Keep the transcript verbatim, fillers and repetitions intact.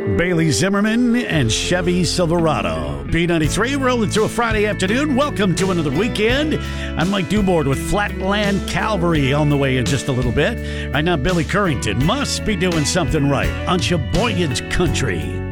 Bailey Zimmerman and Chevy Silverado. B ninety-three rolling through a Friday afternoon. Welcome to another weekend. I'm Mike Duboard with Flatland Calvary on the way in just a little bit. Right now, Billy Currington must be doing something right on Sheboygan's Country.